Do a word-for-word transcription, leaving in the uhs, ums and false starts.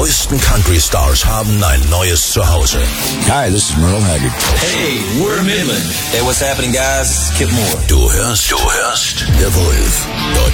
neuesten Country-Stars haben ein neues Zuhause. Hi, this is Merle Haggard. Hey, we're Midland. Hey, what's happening, guys? Kip Moore. Du hörst, du hörst The Wolf. Deutschland